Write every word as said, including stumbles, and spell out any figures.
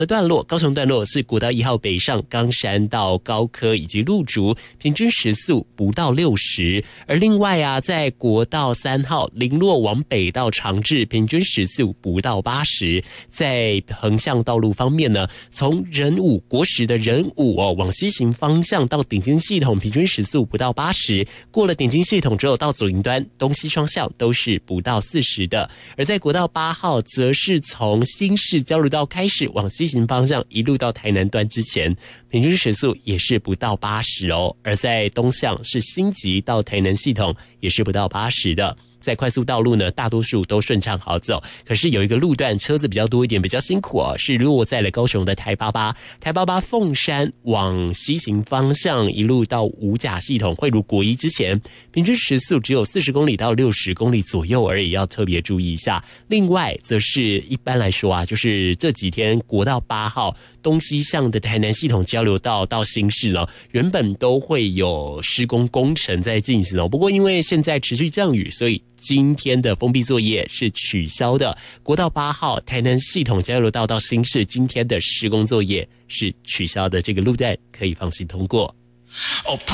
的段落，高雄段落是国道一号北上冈山到高科以及鹿竹，平均时速不到六十。而另外啊，在国道三号林落往北到长治，平均时速不到八十。在横向道路方面呢，从仁武国十的仁武哦往西行方向到顶金系统，平均时速不到八十。过了顶金系统之后，到左营端东西双向都是不到四十的。而在国道八号，则是从新市交流道开始往西行方向一路到台南端之前，平均时速也是不到八十哦。而在东向是新集到台南系统也是不到八十的。在快速道路呢，大多数都顺畅好走，可是有一个路段车子比较多一点，比较辛苦哦，是落在了高雄的台八八，台八八凤山往西行方向一路到五甲系统汇入国一之前，平均时速只有四十公里到六十公里左右而已，要特别注意一下。另外则是一般来说啊，就是这几天国道八号东西向的台南系统交流道到新市呢，原本都会有施工工程在进行哦，不过因为现在持续降雨，所以今天的封闭作业是取消的。国道八号台南系统交流道到新市，今天的施工作业是取消的，这个路段可以放心通过。